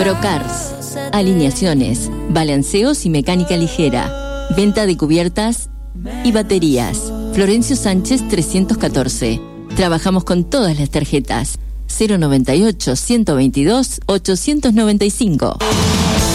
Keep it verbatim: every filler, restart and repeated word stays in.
Procars, alineaciones, balanceos y mecánica ligera, venta de cubiertas y baterías. Florencio Sánchez trescientos catorce. Trabajamos con todas las tarjetas. cero noventa y ocho, ciento veintidós, ochocientos noventa y cinco.